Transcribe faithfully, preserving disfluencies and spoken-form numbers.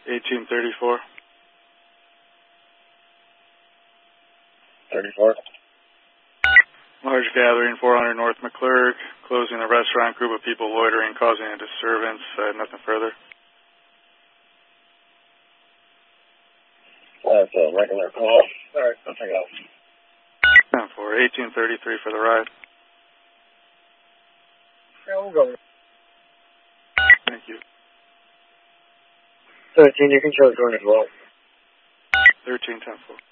eighteen thirty-four. thirty-four. Large gathering, four hundred North McClurg, closing the restaurant, group of people loitering, causing a disturbance. Uh, nothing further. That's a regular call. All right, nothing else. ten four, eighteen thirty-three for the ride. Yeah, we'll go. Thank you. thirteen, you can show it going as well. thirteen ten four.